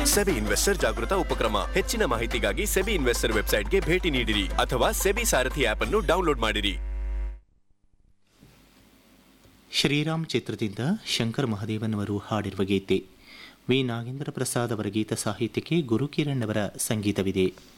SEBI investor ಜಾಗೃತ ಉಪಕ್ರಮ. ಹೆಚ್ಚಿನ ಮಾಹಿತಿಗಾಗಿ ಸೆಬಿ ಇನ್ವೆಸ್ಟರ್ ವೆಬ್ಸೈಟ್ಗೆ ಭೇಟಿ ನೀಡಿರಿ ಅಥವಾ ಸೆಬಿ ಸಾರಥಿ ಆಪ್ ಅನ್ನು ಡೌನ್ಲೋಡ್ ಮಾಡಿರಿ. ಶ್ರೀರಾಮ್ ಚಿತ್ರದಿಂದ ಶಂಕರ್ ಮಹದೇವನ್ ಅವರು ಹಾಡಿರುವ ಗೀತೆ. ವಿ ನಾಗೇಂದ್ರ ಪ್ರಸಾದ್ ಅವರ ಗೀತ ಸಾಹಿತ್ಯಕ್ಕೆ ಗುರುಕಿರಣ್ ಅವರ ಸಂಗೀತವಿದೆ.